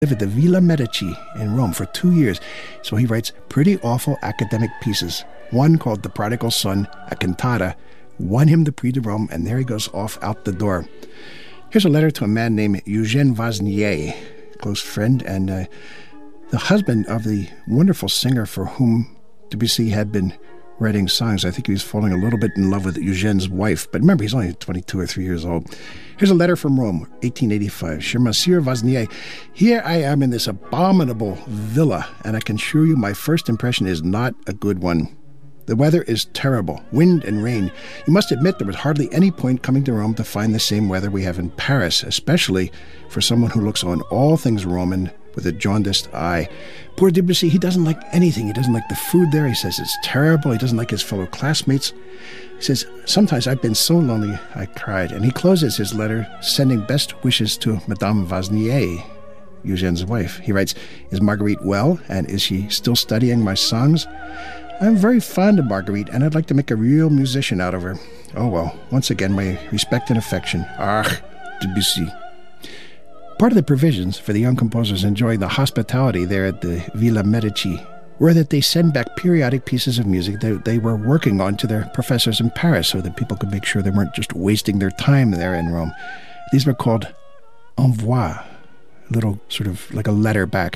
lived at the Villa Medici in Rome for 2 years. So he writes pretty awful academic pieces. One called The Prodigal Son, a cantata, won him the Prix de Rome, and there he goes off out the door. Here's a letter to a man named Eugène Vaznier, close friend, and the husband of the wonderful singer for whom Debussy had been writing songs. I think he was falling a little bit in love with Eugène's wife, but remember, he's only 22 or 3 years old. Here's a letter from Rome, 1885. Cher Monsieur Vaznier, here I am in this abominable villa, and I can assure you my first impression is not a good one. The weather is terrible, wind and rain. You must admit there was hardly any point coming to Rome to find the same weather we have in Paris, especially for someone who looks on all things Roman with a jaundiced eye. Poor Debussy, he doesn't like anything. He doesn't like the food there. He says it's terrible. He doesn't like his fellow classmates. He says, sometimes I've been so lonely, I cried. And he closes his letter sending best wishes to Madame Vaznier, Eugène's wife. He writes, is Marguerite well, and is she still studying my songs? I'm very fond of Marguerite, and I'd like to make a real musician out of her. Oh well, once again, my respect and affection. Ah, Debussy. Part of the provisions for the young composers enjoying the hospitality there at the Villa Medici were that they send back periodic pieces of music that they were working on to their professors in Paris so that people could make sure they weren't just wasting their time there in Rome. These were called envois, a little sort of like a letter back.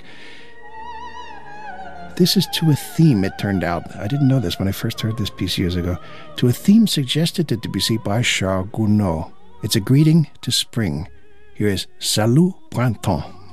This is to a theme, it turned out. I didn't know this when I first heard this piece years ago. To a theme suggested to Debussy by Charles Gounod. It's a greeting to spring. Here is Salut Printemps.